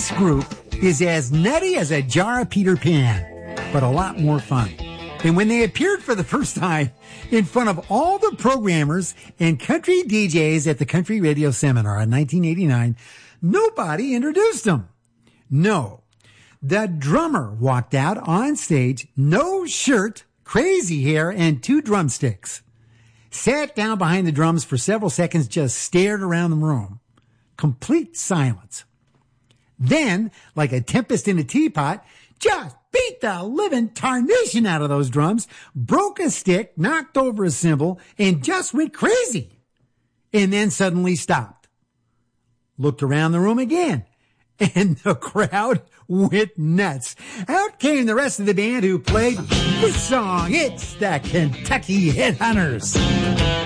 This group is as nutty as a jar of Peter Pan, but a lot more fun. And when they appeared for the first time in front of all the programmers and country DJs at the Country Radio Seminar in 1989, nobody introduced them. No. The drummer walked out on stage, no shirt, crazy hair, and 2 drumsticks. Sat down behind the drums for several seconds, just stared around the room. Complete silence. Then, like a tempest in a teapot, just beat the living tarnation out of those drums, broke a stick, knocked over a cymbal, and just went crazy. And then suddenly stopped. Looked around the room again, and the crowd went nuts. Out came the rest of the band who played this song. It's the Kentucky Headhunters.